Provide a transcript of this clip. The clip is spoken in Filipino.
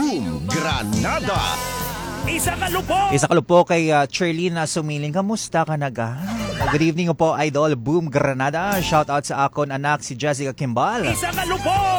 Boom Granada. Isa kalupo kay Cherlina Sumiling. Kamusta ka naga? Good evening po, Idol Boom Granada. Shout out sa akon anak si Jessica Kimbal.